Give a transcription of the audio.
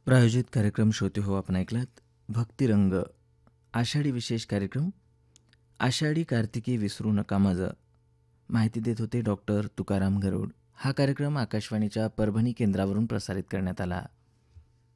प्रायोजित कार्यक्रम श्रोते हो आपण ऐकलात भक्तिरंग आषाढी विशेष कार्यक्रम. आषाढी कार्तिकी विसरू नका माझं. माहिती देत होते डॉक्टर तुकाराम गरुड. हा कार्यक्रम आकाशवाणीच्या परभणी केंद्रावरून प्रसारित करण्यात आला.